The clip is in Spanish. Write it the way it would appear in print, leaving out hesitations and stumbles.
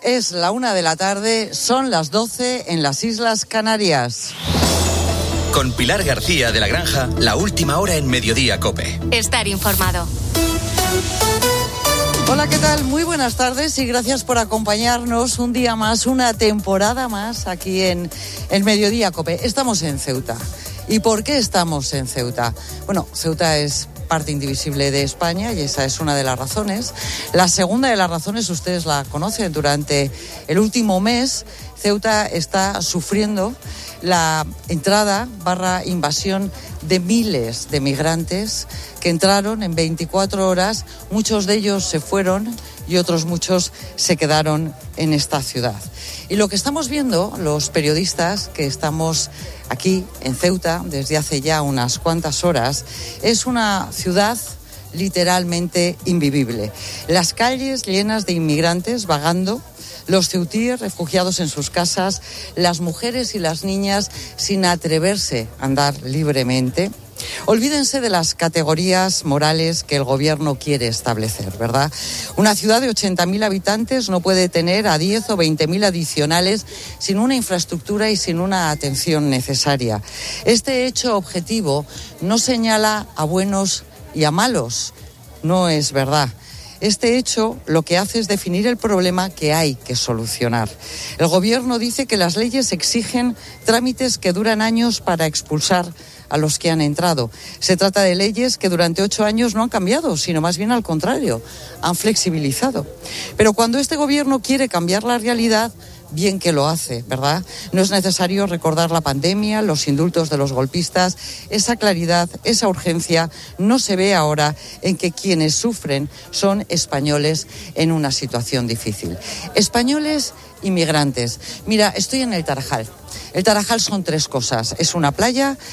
Es la 1:00 p.m, son las 12 en las Islas Canarias. Con Pilar García de la Granja, la última hora en Mediodía COPE. Estar informado. Hola, ¿qué tal? Muy buenas tardes y gracias por acompañarnos un día más, una temporada más aquí en Mediodía COPE. Estamos en Ceuta. ¿Y por qué estamos en Ceuta? Bueno, Ceuta es parte indivisible de España y esa es una de las razones. La segunda de las razones, ustedes la conocen, durante el último mes Ceuta está sufriendo la entrada / invasión de miles de migrantes que entraron en 24 horas. Muchos de ellos se fueron y otros muchos se quedaron en esta ciudad. Y lo que estamos viendo, los periodistas que estamos aquí en Ceuta desde hace ya unas cuantas horas, es una ciudad literalmente invivible. Las calles llenas de inmigrantes vagando, los ceutíes refugiados en sus casas, las mujeres y las niñas sin atreverse a andar libremente. Olvídense de las categorías morales que el gobierno quiere establecer, ¿verdad? Una ciudad de 80.000 habitantes no puede tener a 10 o 20.000 adicionales sin una infraestructura y sin una atención necesaria. Este hecho objetivo no señala a buenos y a malos, no es verdad. Este hecho lo que hace es definir el problema que hay que solucionar. El gobierno dice que las leyes exigen trámites que duran años para expulsar a los que han entrado. Se trata de leyes que durante 8 años no han cambiado, sino más bien al contrario, han flexibilizado. Pero cuando este gobierno quiere cambiar la realidad, bien que lo hace, ¿verdad? No es necesario recordar la pandemia, los indultos de los golpistas. Esa claridad, esa urgencia no se ve ahora en que quienes sufren son españoles en una situación difícil. Españoles inmigrantes. Mira, estoy en el Tarajal. El Tarajal son 3 cosas. Es una playa,